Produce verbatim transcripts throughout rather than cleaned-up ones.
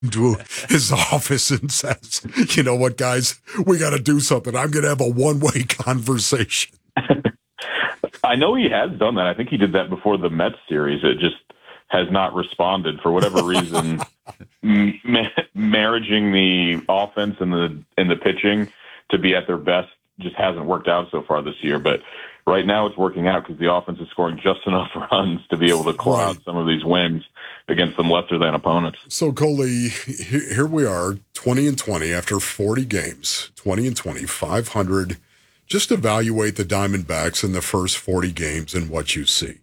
to his office and says, you know what, guys, we got to do something. I'm going to have a one-way conversation. I know he has done that. I think he did that before the Mets series. It just has not responded for whatever reason. ma- marrying the offense and the and the pitching to be at their best just hasn't worked out so far this year. But right now it's working out because the offense is scoring just enough runs to be able to claw out some of these wins against some lesser than opponents. So, Coley, here we are, twenty and twenty after forty games, twenty and twenty, five hundred. Just evaluate the Diamondbacks in the first forty games and what you see.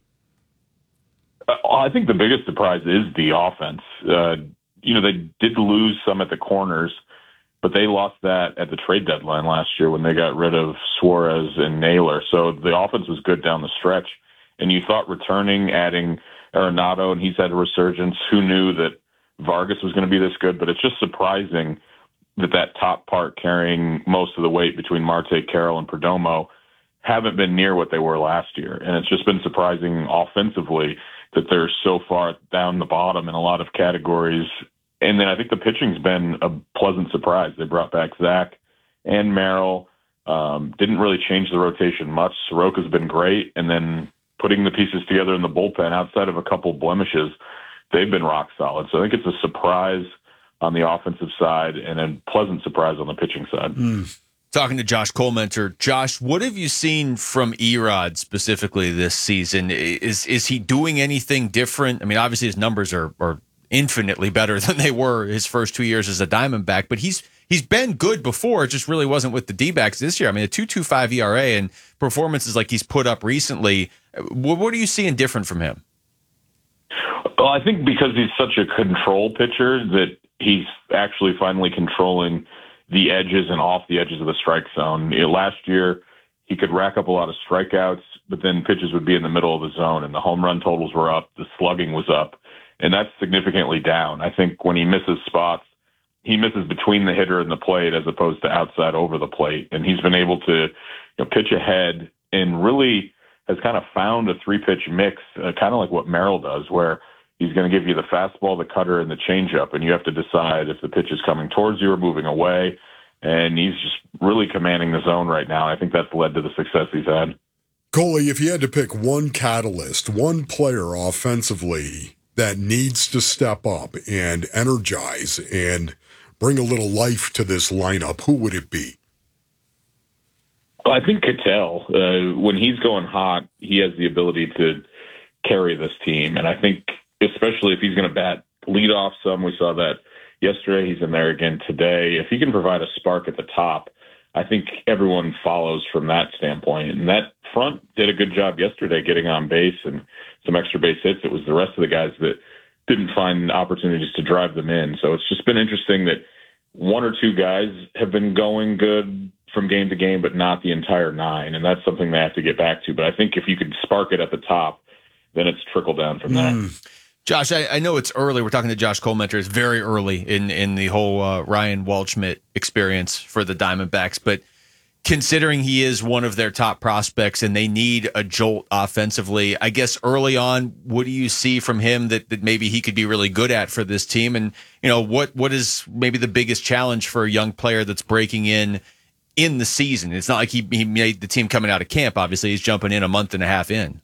Uh, I think the biggest surprise is the offense. Uh, you know, they did lose some at the corners, but they lost that at the trade deadline last year when they got rid of Suarez and Naylor. So the offense was good down the stretch. And you thought returning, adding Arenado, and he's had a resurgence. Who knew that Vargas was going to be this good? But it's just surprising that that top part carrying most of the weight between Marte, Carroll, and Perdomo haven't been near what they were last year. And it's just been surprising offensively that they're so far down the bottom in a lot of categories. And then I think the pitching's been a pleasant surprise. They brought back Zach and Merrill. Um, didn't really change the rotation much. Soroka's been great. And then putting the pieces together in the bullpen outside of a couple blemishes, they've been rock solid. So I think it's a surprise on the offensive side and a pleasant surprise on the pitching side. Mm. Talking to Josh Colementor. Josh, what have you seen from Erod specifically this season? Is is he doing anything different? I mean, obviously his numbers are, are infinitely better than they were his first two years as a Diamondback, but he's he's been good before. It just really wasn't with the D-backs this year. I mean, a two point two five E R A and performances like he's put up recently. What, what are you seeing different from him? Well, I think because he's such a control pitcher that he's actually finally controlling the edges and off the edges of the strike zone. You know, last year, he could rack up a lot of strikeouts, but then pitches would be in the middle of the zone, and the home run totals were up, the slugging was up, and that's significantly down. I think when he misses spots, he misses between the hitter and the plate as opposed to outside over the plate, and he's been able to you know, pitch ahead and really has kind of found a three-pitch mix, uh, kind of like what Merrill does, where he's going to give you the fastball, the cutter, and the changeup, and you have to decide if the pitch is coming towards you or moving away. And he's just really commanding the zone right now. I think that's led to the success he's had. Coley, if you had to pick one catalyst, one player offensively that needs to step up and energize and bring a little life to this lineup, who would it be? Well, I think Ketel, uh, when he's going hot, he has the ability to carry this team. And I think especially if he's going to bat lead off some. We saw that yesterday. He's in there again today. If he can provide a spark at the top, I think everyone follows from that standpoint. And that front did a good job yesterday getting on base and some extra base hits. It was the rest of the guys that didn't find opportunities to drive them in. So it's just been interesting that one or two guys have been going good from game to game, but not the entire nine. And that's something they have to get back to. But I think if you could spark it at the top, then it's trickle down from that. Mm. Josh, I, I know it's early. We're talking to Josh Colementor. It's very early in, in the whole uh, Ryan Waldschmidt experience for the Diamondbacks. But considering he is one of their top prospects and they need a jolt offensively, I guess early on, what do you see from him that, that maybe he could be really good at for this team? And, you know, what what is maybe the biggest challenge for a young player that's breaking in in the season? It's not like he, he made the team coming out of camp. Obviously, he's jumping in a month and a half in.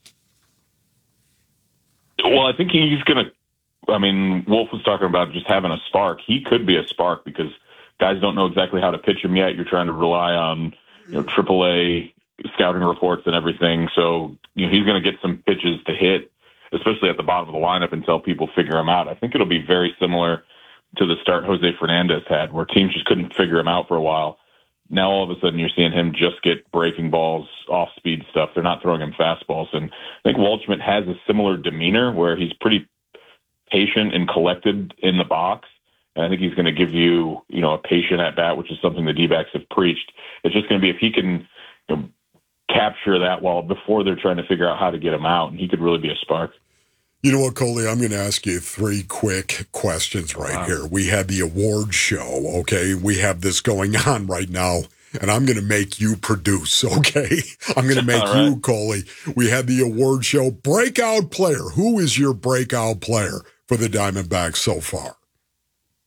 Well, I think he's going to, I mean, Wolf was talking about just having a spark. He could be a spark because guys don't know exactly how to pitch him yet. You're trying to rely on, you know, triple A scouting reports and everything. So, you know, he's going to get some pitches to hit, especially at the bottom of the lineup until people figure him out. I think it'll be very similar to the start Jose Fernandez had, where teams just couldn't figure him out for a while. Now all of a sudden you're seeing him just get breaking balls, off-speed stuff. They're not throwing him fastballs. And I think Waldschmidt has a similar demeanor where he's pretty patient and collected in the box. And I think he's going to give you, you know, a patient at bat, which is something the D-backs have preached. It's just going to be if he can, you know, capture that while before they're trying to figure out how to get him out, and he could really be a spark. You know what, Coley? I'm going to ask you three quick questions right wow. here. We had the award show, okay? We have this going on right now, and I'm going to make you produce, okay? I'm going to make right. you, Coley. We had the award show. Breakout player. Who is your breakout player for the Diamondbacks so far?